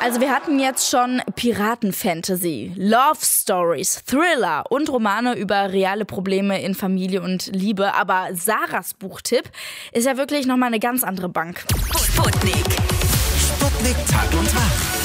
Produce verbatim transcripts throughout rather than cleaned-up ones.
Also wir hatten jetzt schon Piraten-Fantasy, Love Stories, Thriller und Romane über reale Probleme in Familie und Liebe. Aber Sarahs Buchtipp ist ja wirklich nochmal eine ganz andere Bank. Sputnik. Sputnik Tag und Tag.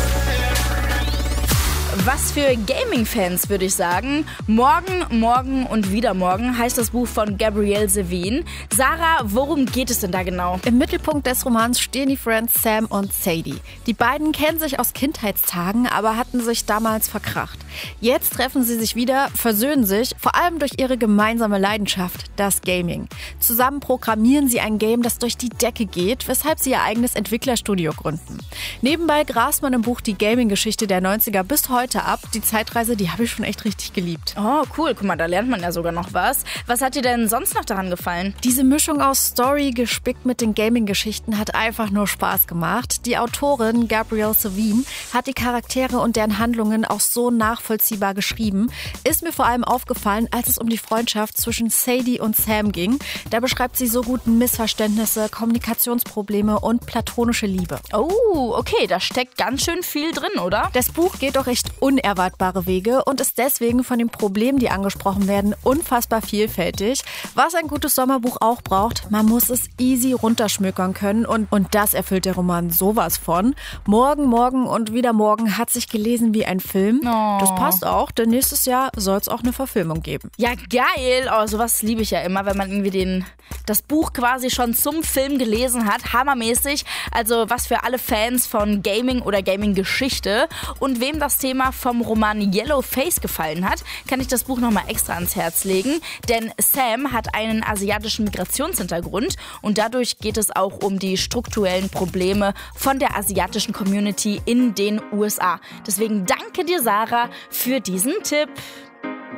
Was für Gaming-Fans, würde ich sagen. Morgen, morgen und wieder morgen heißt das Buch von Gabrielle Sevin. Sarah, worum geht es denn da genau? Im Mittelpunkt des Romans stehen die Friends Sam und Sadie. Die beiden kennen sich aus Kindheitstagen, aber hatten sich damals verkracht. Jetzt treffen sie sich wieder, versöhnen sich, vor allem durch ihre gemeinsame Leidenschaft, das Gaming. Zusammen programmieren sie ein Game, das durch die Decke geht, weshalb sie ihr eigenes Entwicklerstudio gründen. Nebenbei grast man im Buch die Gaming-Geschichte der neunziger bis heute ab. Die Zeitreise, die habe ich schon echt richtig geliebt. Oh, cool. Guck mal, da lernt man ja sogar noch was. Was hat dir denn sonst noch daran gefallen? Diese Mischung aus Story gespickt mit den Gaming-Geschichten hat einfach nur Spaß gemacht. Die Autorin Gabrielle Sevin hat die Charaktere und deren Handlungen auch so nachvollziehbar geschrieben. Ist mir vor allem aufgefallen, als es um die Freundschaft zwischen Sadie und Sam ging. Da beschreibt sie so gut Missverständnisse, Kommunikationsprobleme und platonische Liebe. Oh, okay, da steckt ganz schön viel drin, oder? Das Buch geht doch echt unerwartbare Wege und ist deswegen von den Problemen, die angesprochen werden, unfassbar vielfältig. Was ein gutes Sommerbuch auch braucht, man muss es easy runterschmökern können und, und das erfüllt der Roman sowas von. Morgen, morgen und wieder morgen hat sich gelesen wie ein Film. Oh. Das passt auch, denn nächstes Jahr soll es auch eine Verfilmung geben. Ja, geil! Oh, sowas liebe ich ja immer, wenn man irgendwie den, das Buch quasi schon zum Film gelesen hat. Hammermäßig. Also was für alle Fans von Gaming oder Gaming-Geschichte. Und wem das Thema vom Roman Yellow Face gefallen hat, kann ich das Buch nochmal extra ans Herz legen. Denn Sam hat einen asiatischen Migrationshintergrund und dadurch geht es auch um die strukturellen Probleme von der asiatischen Community in den U S A. Deswegen danke dir, Sarah, für diesen Tipp.